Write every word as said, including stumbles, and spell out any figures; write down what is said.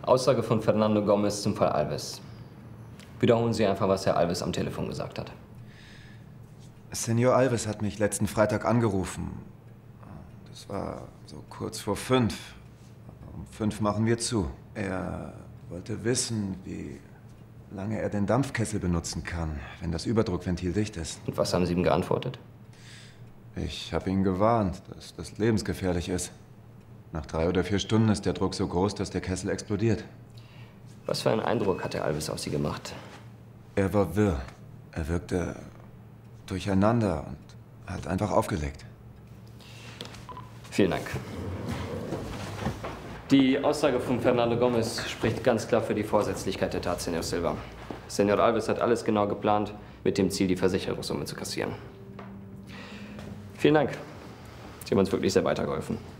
Aussage von Fernando Gomez zum Fall Alves. Wiederholen Sie einfach, was Herr Alves am Telefon gesagt hat. Senor Alves hat mich letzten Freitag angerufen. Das war so kurz vor fünf. Um fünf machen wir zu. Er wollte wissen, wie lange er den Dampfkessel benutzen kann, wenn das Überdruckventil dicht ist. Und was haben Sie ihm geantwortet? Ich habe ihn gewarnt, dass das lebensgefährlich ist. Nach drei oder vier Stunden ist der Druck so groß, dass der Kessel explodiert. Was für einen Eindruck hat der Alves auf Sie gemacht? Er war wirr. Er wirkte durcheinander und hat einfach aufgelegt. Vielen Dank. Die Aussage von Fernando Gomez spricht ganz klar für die Vorsätzlichkeit der Tat, Senor Silva. Senor Alves hat alles genau geplant, mit dem Ziel, die Versicherungssumme zu kassieren. Vielen Dank. Sie haben uns wirklich sehr weitergeholfen.